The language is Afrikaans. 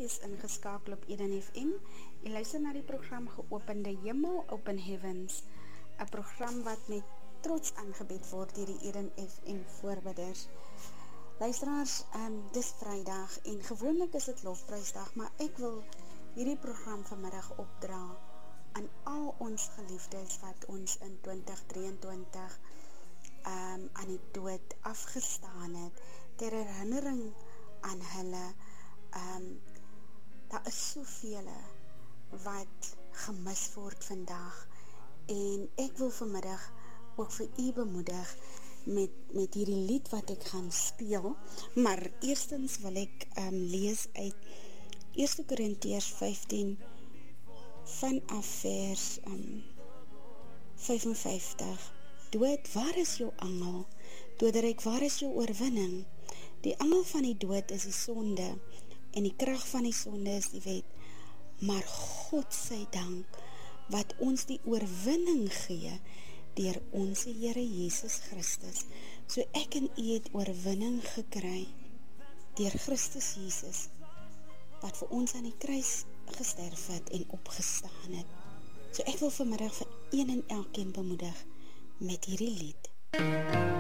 is ingeskakel op Eden FM en luister na die program Geopende Hemel, Open Heavens, 'n program wat met trots aangebied word deur die Eden FM voorbidders. Luisteraars, dis Vrydag en gewoonlik is dit Lofprysdag, maar ek wil hierdie program vanmiddag opdra aan al ons geliefdes wat ons in 2023 aan die dood afgestaan het, ter herinnering aan hulle. Daar is soveel wat gemis word vandag en ek wil vanmiddag ook vir u bemoedig met hierdie lied wat ek gaan speel, maar eerstens wil ek lees uit 1 Korintiërs 15 vanaf vers 55. Dood, waar is jou angel? Doderyk, waar is jou oorwinning? Die angel van die dood is die sonde en die krag van die sonde is die wet. Maar God sy dank wat ons die oorwinning gee deur onze Here Jesus Christus. So ek en u het oorwinning gekry deur Christus Jesus wat vir ons aan die kruis gesterf het en opgestaan het. So ek wil vanmiddag vir een en elkeen bemoedig met hierdie lied.